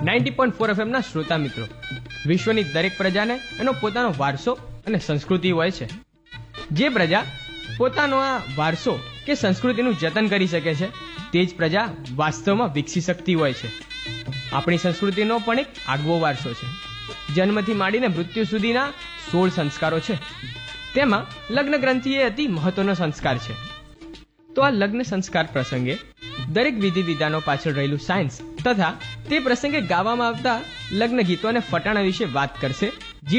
90.4 FM ના શ્રોતા મિત્રો, વિશ્વની દરેક પ્રજાને એનો પોતાનો વારસો અને સંસ્કૃતિ હોય છે. જે પ્રજા પોતાનો આ વારસો કે સંસ્કૃતિનું જતન કરી શકે છે તે જ પ્રજા વાસ્તવમાં વિકસી શકતી હોય છે. આપણી સંસ્કૃતિનો પણ એક આગવો વારસો છે. જન્મથી માંડીને મૃત્યુ સુધીના 16 સંસ્કારો છે. તેમાં લગ્ન ગ્રંથિ એ અતિ મહત્વનો સંસ્કાર છે. તો આ લગ્ન સંસ્કાર પ્રસંગે દરેક વિધિ વિધાનો પાછળ રહેલું સાયન્સ તથા તે પ્રસંગે ગાવામાં આવતા લગ્ન ગીતો અને ફટાણા વિશે વાત કરશે